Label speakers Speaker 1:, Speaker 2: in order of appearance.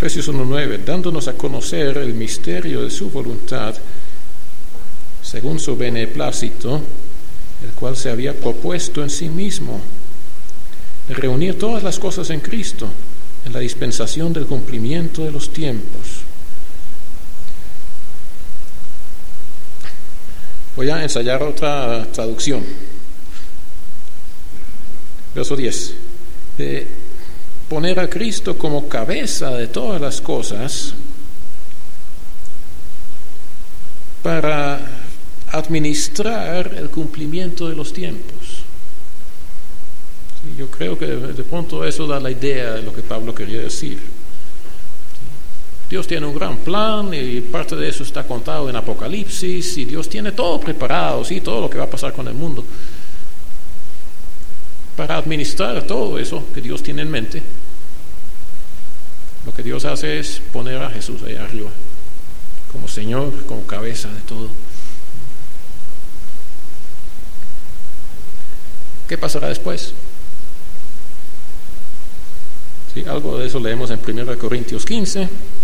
Speaker 1: Efesios 1:9, dándonos a conocer el misterio de su voluntad, según su beneplácito, el cual se había propuesto en sí mismo, de reunir todas las cosas en Cristo, en la dispensación del cumplimiento de los tiempos. Voy a ensayar otra traducción. Verso 10. Poner a Cristo como cabeza de todas las cosas para administrar el cumplimiento de los tiempos. Sí, yo creo que de pronto eso da la idea de lo que Pablo quería decir. Dios tiene un gran plan y parte de eso está contado en Apocalipsis, y Dios tiene todo preparado, sí, todo lo que va a pasar con el mundo. Para administrar todo eso que Dios tiene en mente, lo que Dios hace es poner a Jesús ahí arriba, como Señor, como cabeza de todo. ¿Qué pasará después? Sí, algo de eso leemos en 1 Corintios 15.